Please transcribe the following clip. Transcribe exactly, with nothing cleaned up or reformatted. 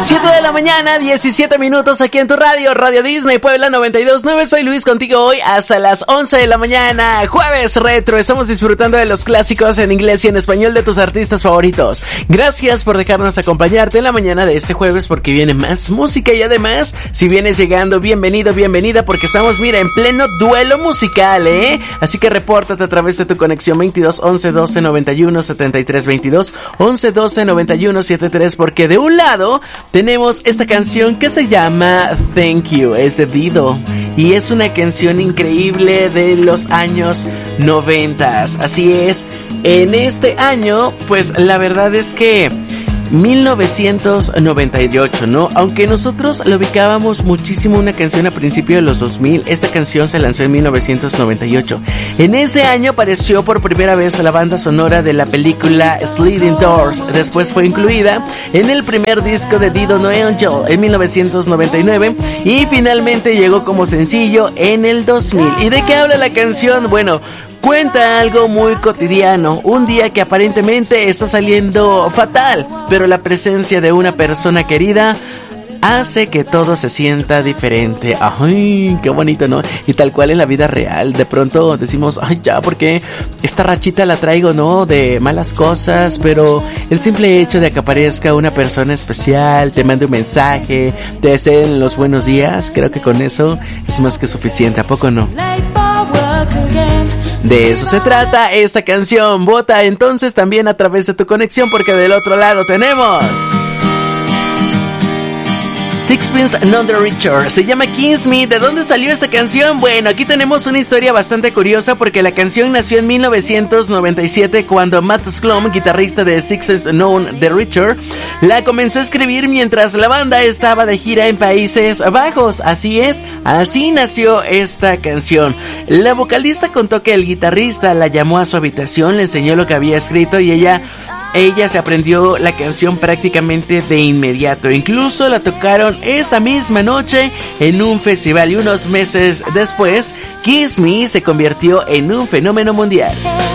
siete de la mañana, diecisiete minutos aquí en tu radio, Radio Disney Puebla noventa y dos punto nueve. Soy Luis contigo hoy hasta las once de la mañana, jueves retro. Estamos disfrutando de los clásicos en inglés y en español de tus artistas favoritos. Gracias por dejarnos acompañarte en la mañana de este jueves, porque viene más música. Y además, si vienes llegando, bienvenido, bienvenida, porque estamos, mira, en pleno duelo musical, ¿eh? Así que repórtate a través de tu conexión veintidós once doce noventa y uno setenta y tres veintidós, once doce noventa y uno setenta y tres, porque de un lado tenemos esta canción que se llama Thank You, es de Dido, y es una canción increíble de los años noventas. Así es, en este año, pues la verdad es que mil novecientos noventa y ocho, ¿no? Aunque nosotros lo ubicábamos muchísimo una canción a principios de los dos mil, esta canción se lanzó en mil novecientos noventa y ocho. En ese año apareció por primera vez la banda sonora de la película Sliding Doors. Después fue incluida en el primer disco de Dido, No Angel, en mil novecientos noventa y nueve, y finalmente llegó como sencillo en el dos mil. ¿Y de qué habla la canción? Bueno, cuenta algo muy cotidiano, un día que aparentemente está saliendo fatal, pero la presencia de una persona querida hace que todo se sienta diferente. Ay, qué bonito, ¿no? Y tal cual en la vida real, de pronto decimos, ay, ya, porque esta rachita la traigo, ¿no? De malas cosas, pero el simple hecho de que aparezca una persona especial, te mande un mensaje, te deseen los buenos días, creo que con eso es más que suficiente, ¿a poco no? De eso se trata esta canción. Vota entonces también a través de tu conexión, porque del otro lado tenemos Sixpence None the Richer, se llama Kiss Me. ¿De dónde salió esta canción? Bueno, aquí tenemos una historia bastante curiosa, porque la canción nació en mil novecientos noventa y siete, cuando Matt Sklom, guitarrista de Sixpence None the Richer, la comenzó a escribir mientras la banda estaba de gira en Países Bajos. Así es, así nació esta canción. La vocalista contó que el guitarrista la llamó a su habitación, le enseñó lo que había escrito y ella... Ella se aprendió la canción prácticamente de inmediato. Incluso la tocaron esa misma noche en un festival, y unos meses después, Kiss Me se convirtió en un fenómeno mundial.